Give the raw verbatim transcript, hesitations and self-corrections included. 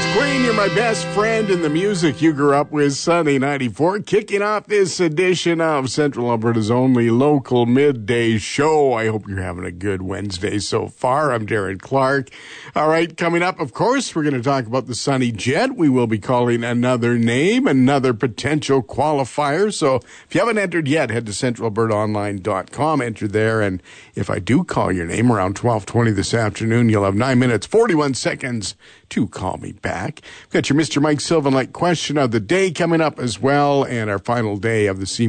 It's Queen, You're My Best Friend, and the music you grew up with. Sunny ninety-four, kicking off this edition of Central Alberta's only local midday show. I hope you're having a good Wednesday so far. I'm Darren Clark. All right, coming up, of course, we're going to talk about the Sunny Jet. We will be calling another name, another potential qualifier. So if you haven't entered yet, head to central alberta online dot com, enter there, and if I do call your name around twelve twenty this afternoon, you'll have nine minutes, forty-one seconds to call me back. We've got your Mister Mike Sylvan-like question of the day coming up as well, and our final day of the C